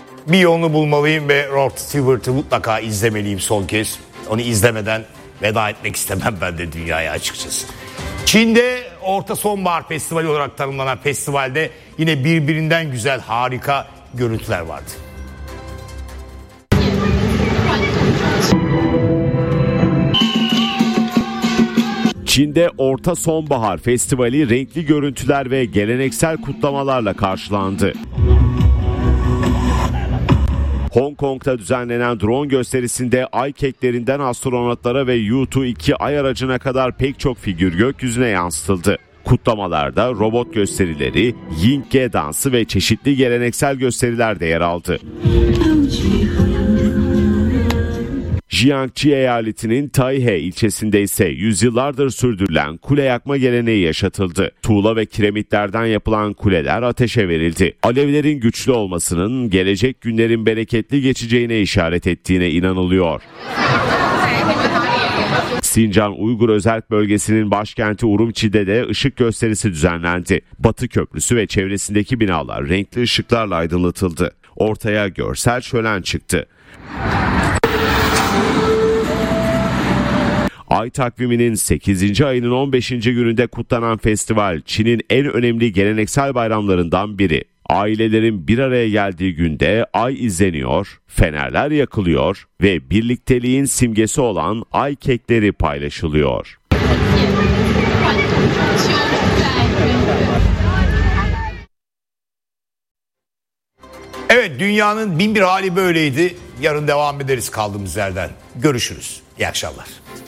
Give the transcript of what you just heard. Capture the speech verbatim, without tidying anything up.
bir yolunu bulmalıyım ve Rod Stewart'ı mutlaka izlemeliyim son kez. Onu izlemeden veda etmek istemem ben de dünyaya açıkçası. Çin'de Orta Sonbahar Festivali olarak tanımlanan festivalde yine birbirinden güzel, harika görüntüler vardı. Çin'de Orta Sonbahar Festivali renkli görüntüler ve geleneksel kutlamalarla karşılandı. Hong Kong'da düzenlenen drone gösterisinde ay keklerinden astronotlara ve U iki ay aracına kadar pek çok figür gökyüzüne yansıtıldı. Kutlamalarda robot gösterileri, Yingge dansı ve çeşitli geleneksel gösteriler de yer aldı. Jiangxi eyaletinin Taihe ilçesinde ise yüzyıllardır sürdürülen kule yakma geleneği yaşatıldı. Tuğla ve kiremitlerden yapılan kuleler ateşe verildi. Alevlerin güçlü olmasının gelecek günlerin bereketli geçeceğine işaret ettiğine inanılıyor. Sincan Uygur Özerk Bölgesi'nin başkenti Urumçi'de de ışık gösterisi düzenlendi. Batı Köprüsü ve çevresindeki binalar renkli ışıklarla aydınlatıldı. Ortaya görsel şölen çıktı. Ay takviminin sekizinci ayının on beşinci gününde kutlanan festival Çin'in en önemli geleneksel bayramlarından biri. Ailelerin bir araya geldiği günde ay izleniyor, fenerler yakılıyor ve birlikteliğin simgesi olan ay kekleri paylaşılıyor. Evet, dünyanın bin bir hali böyleydi. Yarın devam ederiz kaldığımız yerden. Görüşürüz. İyi akşamlar.